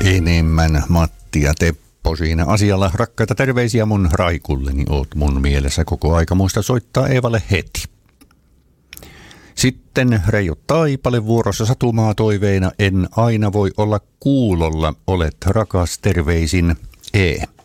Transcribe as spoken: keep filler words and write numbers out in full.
enemmän Matti ja Teppo siinä asialla. Rakkaita terveisiä mun Raikulleni, oot mun mielessä koko aika, muista soittaa Eevalle heti. Sitten Reijo Taipale vuorossa satumaa toiveina, en aina voi olla kuulolla, olet rakas, terveisin E.